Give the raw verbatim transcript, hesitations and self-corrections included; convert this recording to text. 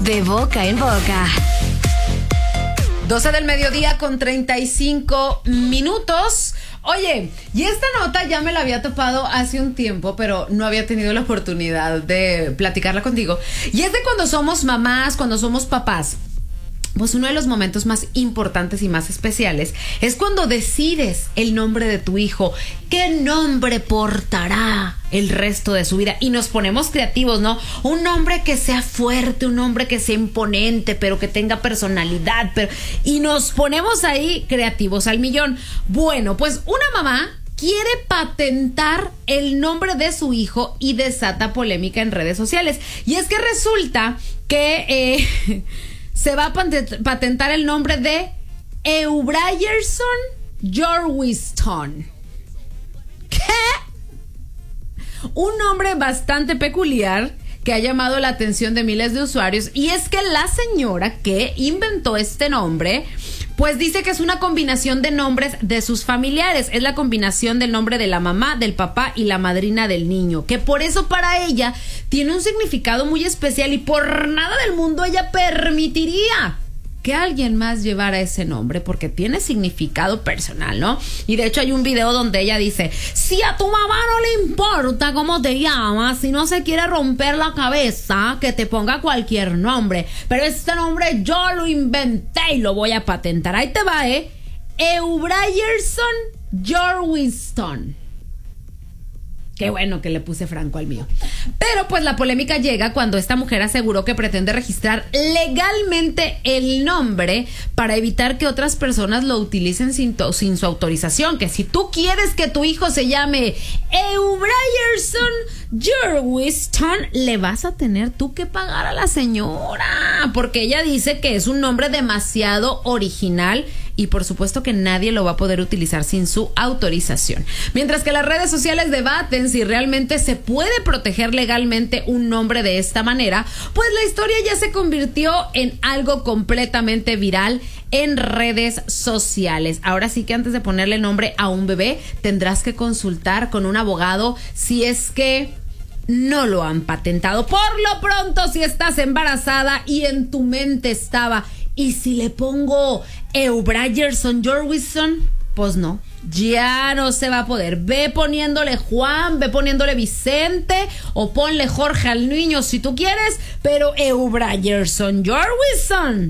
De boca en boca. doce del mediodía con treinta y cinco minutos. Oye, y esta nota ya me la había topado hace un tiempo, pero no había tenido la oportunidad de platicarla contigo. Y es de cuando somos mamás, cuando somos papás. Pues uno de los momentos más importantes y más especiales es cuando decides el nombre de tu hijo. ¿Qué nombre portará el resto de su vida? Y nos ponemos creativos, ¿no? Un nombre que sea fuerte, un nombre que sea imponente, pero que tenga personalidad. Pero... Y nos ponemos ahí creativos al millón. Bueno, pues una mamá quiere patentar el nombre de su hijo y desata polémica en redes sociales. Y es que resulta que... Eh, se va a patentar el nombre de Eubrayerson Jorwiston. ¿Qué? Un nombre bastante peculiar que ha llamado la atención de miles de usuarios. Y es que la señora que inventó este nombre, pues dice que es una combinación de nombres de sus familiares. Es la combinación del nombre de la mamá, del papá y la madrina del niño. Que por eso para ella tiene un significado muy especial y por nada del mundo ella permitiría que alguien más llevara ese nombre porque tiene significado personal, ¿no? Y de hecho hay un video donde ella dice: si a tu mamá no le importa cómo te llamas, si no se quiere romper la cabeza, que te ponga cualquier nombre, pero este nombre yo lo inventé y lo voy a patentar. Ahí te va, ¿eh? Eubrayerson Jorwiston. Qué bueno que le puse franco al mío. Pero pues la polémica llega cuando esta mujer aseguró que pretende registrar legalmente el nombre para evitar que otras personas lo utilicen sin, to- sin su autorización. Que si tú quieres que tu hijo se llame Eubrayerson Jorwiston, le vas a tener tú que pagar a la señora, porque ella dice que es un nombre demasiado original y por supuesto que nadie lo va a poder utilizar sin su autorización. Mientras que las redes sociales debaten si realmente se puede proteger legalmente un nombre de esta manera, pues la historia ya se convirtió en algo completamente viral en redes sociales. Ahora sí que antes de ponerle nombre a un bebé, tendrás que consultar con un abogado si es que no lo han patentado. Por lo pronto, si estás embarazada y en tu mente estaba: ¿y si le pongo Eubrayerson Jorwiston? Pues no, ya no se va a poder. Ve poniéndole Juan, ve poniéndole Vicente o ponle Jorge al niño si tú quieres, pero Eubrayerson Jorwiston